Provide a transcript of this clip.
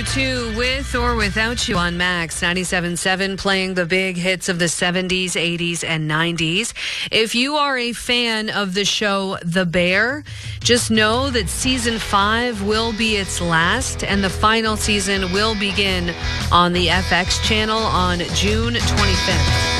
to With or Without You on Max 97.7, playing the big hits of the 70s, 80s, and 90s. If you are a fan of the show The Bear, just know that season 5 will be its last, and the final season will begin on the FX channel on June 25th.